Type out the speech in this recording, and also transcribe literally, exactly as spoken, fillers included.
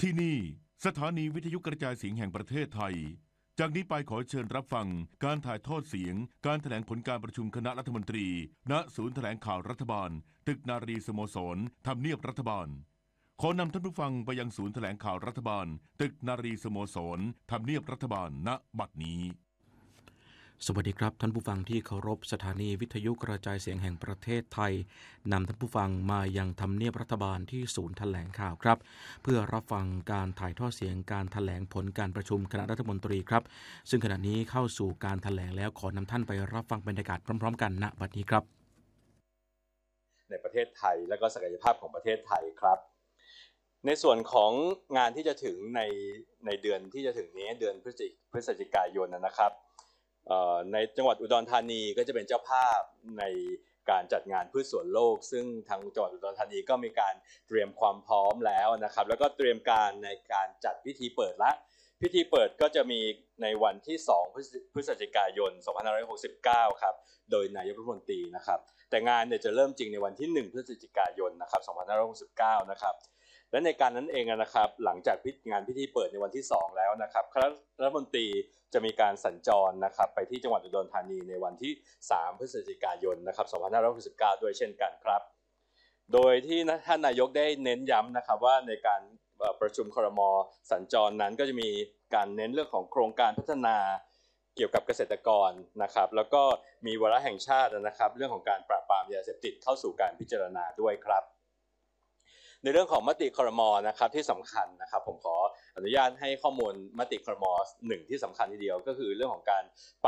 ที่นี่สถานีวิทยุกระจายเสียงแห่งประเทศไทยจากนี้ไปขอเชิญรับฟังการถ่ายทอดเสียงการแถลงผลการประชุมคณะรัฐมนตรีณศูนย์แถลงข่าวรัฐบาลตึกนารีสโมสรทำเนียบรัฐบาลขอนำท่านผู้ฟังไปยังศูนย์แถลงข่าวรัฐบาลตึกนารีสโมสรทำเนียบรัฐบาลณบัดนี้สวัสดีครับท่านผู้ฟังที่เคารพสถานีวิทยุกระจายเสียงแห่งประเทศไทยนำท่านผู้ฟังมายังทำเนียบรัฐบาลที่ศูนย์แถลงข่าวครับเพื่อรับฟังการถ่ายทอดเสียงการแถลงผลการประชุมคณะรัฐมนตรีครับซึ่งขณะนี้เข้าสู่การแถลงแล้วขอนำท่านไปรับฟังบรรยากาศพร้อมๆกันณบัดนี้ครับในประเทศไทยและก็ศักยภาพของประเทศไทยครับในส่วนของงานที่จะถึงในในเดือนที่จะถึงนี้เดือนพฤศจิกายนนะครับในจังหวัดอุดรธานีก็จะเป็นเจ้าภาพในการจัดงานพืชสวนโลกซึ่งทางจังหวัดอุดรธานีก็มีการเตรียมความพร้อมแล้วนะครับแล้วก็เตรียมการในการจัดพิธีเปิดละพิธีเปิดก็จะมีในวันที่สองพฤศจิกายนสองพันห้าร้อยหกสิบเก้าครับโดยนายกรัฐมนตรีนะครับแต่งานเนี่ยจะเริ่มจริงในวันที่หนึ่งพฤศจิกายนนะครับสองพันห้าร้อยหกสิบเก้านะครับและในการนั้นเองนะครับหลังจากงานพิธีเปิดในวันที่สองแล้วนะครับคณะรัฐมนตรีจะมีการสัญจรนะครับไปที่จังหวัดอุดรธานีในวันที่สามพฤศจิกายนนะครับสองพันห้าร้อยหกสิบเก้าด้วยเช่นกันครับโดยที่ท่านนายกได้เน้นย้ำนะครับว่าในการประชุมครม.สัญจรนั้นก็จะมีการเน้นเรื่องของโครงการพัฒนาเกี่ยวกับเกษตรกรนะครับแล้วก็มีวาระแห่งชาตินะครับเรื่องของการปราบปรามยาเสพติดเข้าสู่การพิจารณาด้วยครับในเรื่องของมติครม.นะครับที่สำคัญนะครับผมขออนุญาตให้ข้อมูลมติครม.หนึ่งที่สำคัญทีเดียวก็คือเรื่องของการ